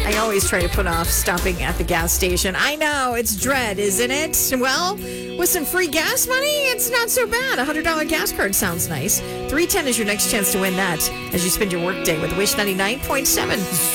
I always try to put off stopping at the gas station. I know, it's dread, isn't it? Well, with some free gas money, it's not so bad. A $100 gas card sounds nice. 310 is your next chance to win that as you spend your workday with Wish 99.7.